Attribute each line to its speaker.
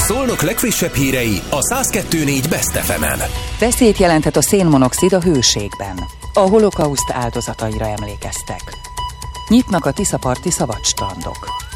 Speaker 1: Szolnok legfrissebb hírei a 102.4 Best FM-en.
Speaker 2: Veszélyt jelenthet a szénmonoxid a hőségben. A holokauszt áldozataira emlékeztek. Nyitnak a tiszaparti szabadstrandok.